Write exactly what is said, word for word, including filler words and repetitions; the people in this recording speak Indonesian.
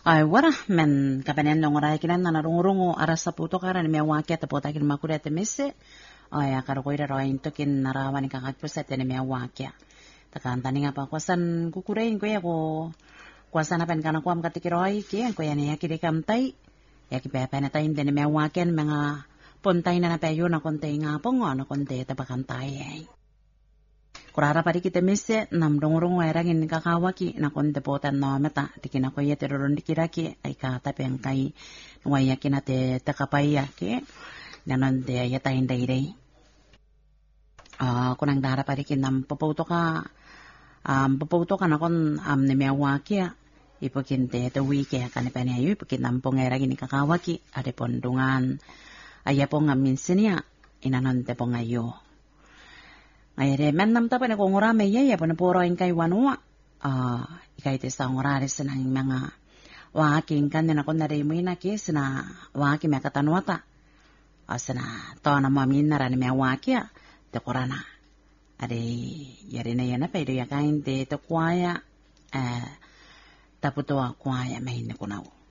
Ay wara men kapanen no ngora kinan na rungu arasa puto karan me wake te pota kin makure te messe ay akar koira ro into kin narawani kakak puset ne me wake takan tani ngapa kosan kukurein ko ya ko kuasan apen kana kuam katikiroi ki ko ya ne yakide kamtai ya ki pepe na tain ne me wake mga pontai na peyo na konte nga pongo na konte te pakantai kurara pari kita messe nam dongorong wairangin kakawaki na konte potan no meta tikina ko yete roron dikiraki ay ka tapeng kai wayaki na te takapaya ke nanon de ayata indai ah kunang dara pari kinam popoto ka um popoto ka na kon am ne mewaki ipokinte te wike kan pa ne ayu ipokinam pongairangin kakawaki ade pondungan ayapong aminsinia inanon te pongayo Ayre men nam tapa ne kongora me ye ya pone poro ingkai wanua ah ikai te sa ngorare senang mga wa king kan na kon dare muina ke sena wa ki me katanuata asena to na mamin na ran me wa ki te korana ade yare ne yana pe ya kain te to kwaya eh taputo kwaya me ne kunau